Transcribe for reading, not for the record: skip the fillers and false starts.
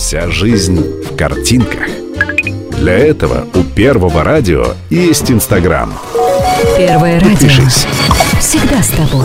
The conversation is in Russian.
Вся жизнь в картинках. Для этого у Первого радио есть Инстаграм. Первое радио. Подпишись. Всегда с тобой.